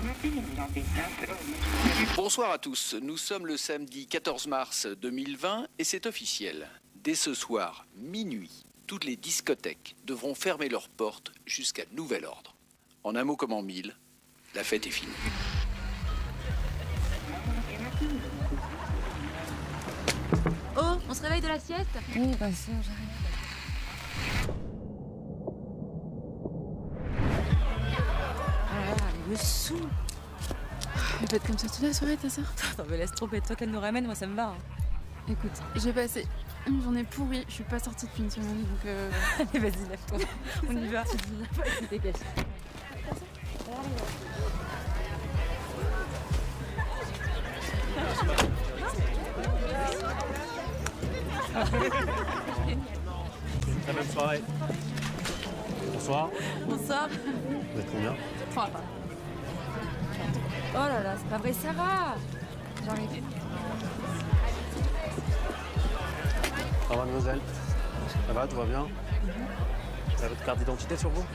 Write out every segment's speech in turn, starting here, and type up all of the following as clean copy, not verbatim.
Bonsoir à tous, nous sommes le samedi 14 mars 2020 et c'est officiel. Dès ce soir, minuit, toutes les discothèques devront fermer leurs portes jusqu'à nouvel ordre. En un mot comme en mille, la fête est finie. Oh, on se réveille de la sieste? Oui, bah ça, j'arrive. Ah, le sou. Elle peut être comme ça toute la soirée, ta soeur. Non mais laisse tomber, toi qu'elle nous ramène, moi ça me va. Hein. Écoute, j'ai passé une journée pourrie, je suis pas sortie depuis une semaine, donc Allez, vas-y, lève-toi. On y va. Tu dégages. Très bonne soirée. Bonsoir. Bonsoir. Vous êtes combien? 3. Oh là là, c'est pas vrai, Sarah. J'arrive. Au revoir, mademoiselle. Ça va, tout va bien? Vous avez votre carte d'identité sur vous?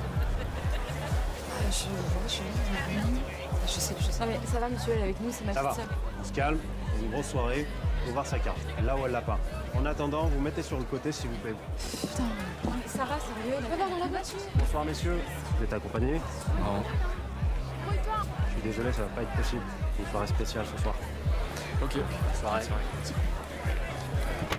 Je sais. Ah mais ça va, monsieur, elle est avec nous, c'est ma Ça va. petite sœur. On se calme, c'est une grosse soirée. Faut voir sa carte, là où elle l'a pas. En attendant, vous mettez sur le côté, s'il vous plaît. Sarah, sérieux, elle va voir dans la voiture. Bonsoir, messieurs. Vous êtes accompagnés? Non. Je suis désolé, ça va pas être possible. C'est une soirée spéciale ce soir. Ok. Soirée.